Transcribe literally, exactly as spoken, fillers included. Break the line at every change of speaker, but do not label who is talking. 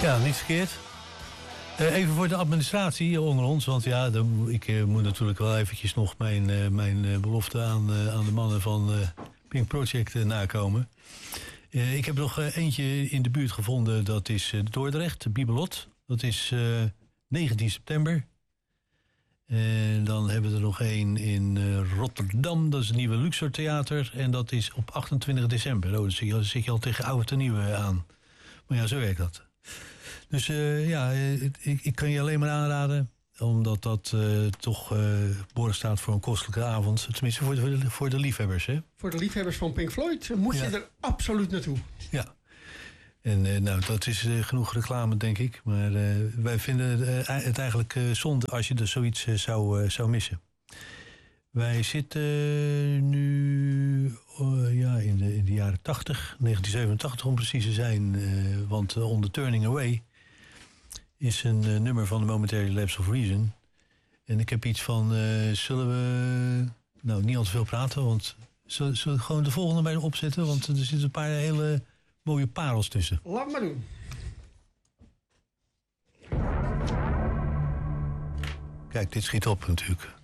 Ja, niet verkeerd. Uh, even voor de administratie onder ons, want ja, dan, ik uh, moet natuurlijk wel eventjes nog mijn, uh, mijn uh, belofte aan, uh, aan de mannen van uh, Pink Project uh, nakomen. Uh, ik heb nog uh, eentje in de buurt gevonden, dat is uh, Dordrecht, de Bibelot. Dat is uh, negentien september. En dan hebben we er nog één in uh, Rotterdam, dat is het nieuwe Luxor Theater. En dat is op achtentwintig december. Oh, dan zit je, dan zit je al tegen oud en nieuw aan. Maar ja, zo werkt dat. Dus uh, ja, ik, ik kan je alleen maar aanraden. Omdat dat uh, toch uh, borg staat voor een kostelijke avond. Tenminste voor de, voor de liefhebbers. Hè?
Voor de liefhebbers van Pink Floyd moet je ja. er absoluut naartoe.
Ja. En uh, nou, dat is uh, genoeg reclame, denk ik. Maar uh, wij vinden uh, het eigenlijk uh, zonde als je er zoiets uh, zou, uh, zou missen. Wij zitten uh, nu uh, ja, in, de, in de jaren tachtig, negentien zevenentachtig om precies te zijn. Uh, want uh, On the Turning Away is een uh, nummer van de Momentary Lapse of Reason. En ik heb iets van, uh, zullen we nou niet al te veel praten, want zullen, zullen we gewoon de volgende bij opzetten? Want er zitten een paar hele mooie parels tussen.
Laat maar doen.
Kijk, dit schiet op natuurlijk.